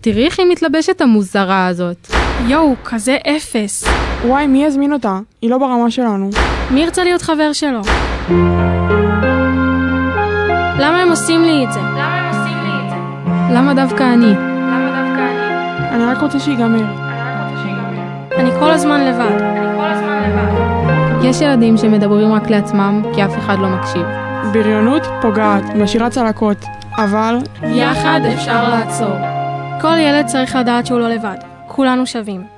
תראי איך היא מתלבשת המוזרה הזאת. יואו, כזה אפס. וואי, מי יזמין אותה? היא לא ברמה שלנו. מי ירצה להיות חבר שלו? למה הם עושים לי את זה? למה דווקא אני? אני רק רוצה שיגמר. אני כל הזמן לבד. יש ילדים שמדברים רק לעצמם כי אף אחד לא מקשיב. בריונות פוגעת, משאירה צלקות. אבל יחד אפשר לעצור. כל ילד צריך לדעת שהוא לא לבד. כולנו שווים.